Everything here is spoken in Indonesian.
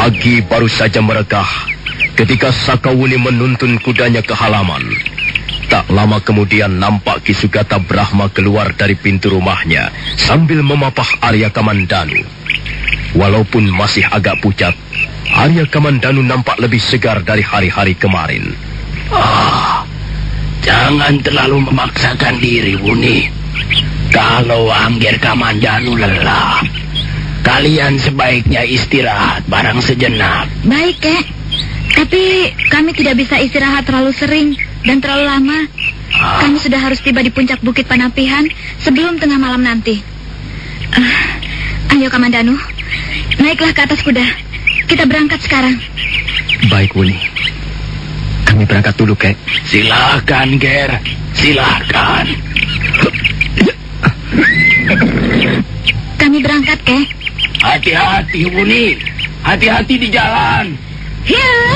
Pagi baru saja merekah ketika Sakawuni menuntun kudanya ke halaman. Tak lama kemudian nampak Ki Sugata Brahma keluar dari pintu rumahnya sambil memapah Arya Kamandanu. Walaupun masih agak pucat, Arya Kamandanu nampak lebih segar dari hari-hari kemarin. Jangan terlalu memaksakan diri, Wuni. Kalau Angger Kamandanu lelah, kalian sebaiknya istirahat barang sejenak. Baik, Kek. Tapi kami tidak bisa istirahat terlalu sering dan terlalu lama. Kami sudah harus tiba di puncak Bukit Panapihan sebelum tengah malam nanti. Ayo, Kamandanu. Naiklah ke atas kuda. Kita berangkat sekarang. Baik, Wuni. Kami berangkat dulu, Kek. Silakan, Ger. Silakan. Kami berangkat, Kek. Hati-hati, Wuni. Hati-hati di jalan. Hiu!